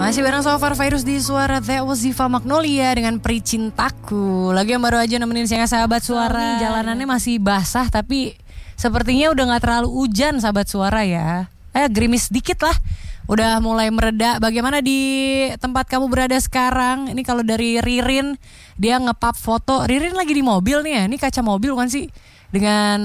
Masih bareng So Far Virus di Suara. That was Ziva Magnolia dengan Peri Cintaku. Lagu yang baru aja nemenin saya sahabat suara. Jalanannya masih basah tapi sepertinya udah gak terlalu hujan sahabat suara ya. Gerimis dikit lah. Udah mulai mereda. Bagaimana di tempat kamu berada sekarang? Ini kalau dari Ririn, dia nge-pub foto. Ririn lagi di mobil nih ya. Ini kaca mobil kan sih? Dengan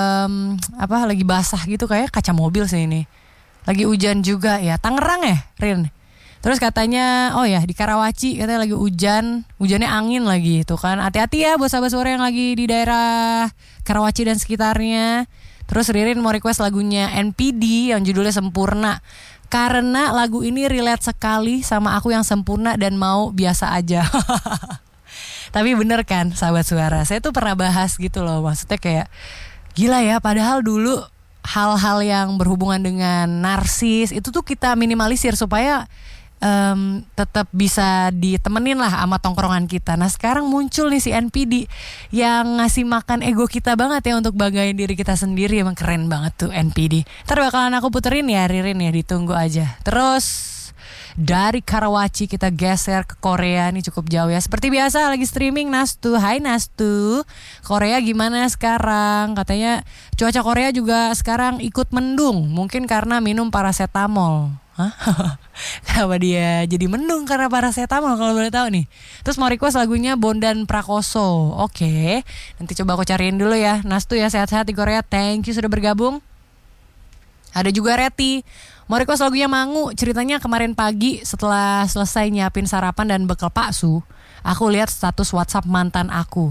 lagi basah gitu kayak kaca mobil sih ini. Lagi hujan juga ya. Tangerang ya Rin? Terus katanya, di Karawaci katanya lagi hujannya angin lagi tuh kan. Hati-hati ya buat sahabat suara yang lagi di daerah Karawaci dan sekitarnya. Terus Ririn mau request lagunya NPD yang judulnya Sempurna. Karena lagu ini relate sekali sama aku yang sempurna dan mau biasa aja. Tapi bener kan sahabat suara, saya tuh pernah bahas gitu loh. Maksudnya kayak gila ya, padahal dulu hal-hal yang berhubungan dengan narsis itu tuh kita minimalisir supaya tetap bisa ditemenin lah sama tongkrongan kita. Nah sekarang muncul nih si NPD yang ngasih makan ego kita banget ya untuk banggain diri kita sendiri. Emang keren banget tuh NPD. Ntar bakalan aku puterin ya Ririn ya, ditunggu aja. Terus dari Karawaci kita geser ke Korea, nih cukup jauh ya. Seperti biasa lagi streaming Nastu. Hai Nastu, Korea gimana sekarang? Katanya cuaca Korea juga sekarang ikut mendung. Mungkin karena minum paracetamol. Hah? Kenapa dia jadi mendung karena paracetamol kalau boleh tahu nih. Terus mau request lagunya Bondan Prakoso. Oke, nanti coba aku cariin dulu ya. Nastu ya, sehat-sehat di Korea. Thank you sudah bergabung. Ada juga Reti mau request lagunya Mangu. Ceritanya kemarin pagi setelah selesai nyiapin sarapan dan bekal Pak aku lihat status WhatsApp mantan aku.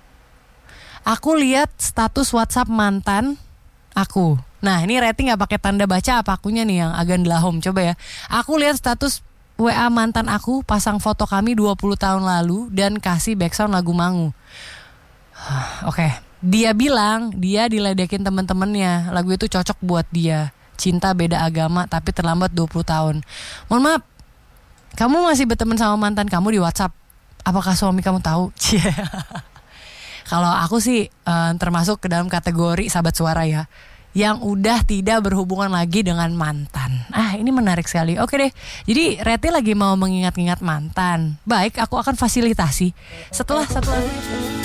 Aku lihat status WhatsApp mantan aku. Nah ini Reti gak pakai tanda baca apa akunya nih yang agak ndelahom. Coba ya. Aku lihat status WA mantan aku pasang foto kami 20 tahun lalu dan kasih background lagu Mangu. Oke. Dia bilang dia diledekin temen-temennya. Lagu itu cocok buat dia. Cinta beda agama tapi terlambat 20 tahun. Mohon maaf, kamu masih berteman sama mantan kamu di WhatsApp? Apakah suami kamu tahu? Kalau aku sih termasuk ke dalam kategori sahabat suara ya, yang udah tidak berhubungan lagi dengan mantan. Ini menarik sekali. Oke deh. Jadi Reti lagi mau mengingat-ingat mantan. Baik, aku akan fasilitasi setelah satu lagu.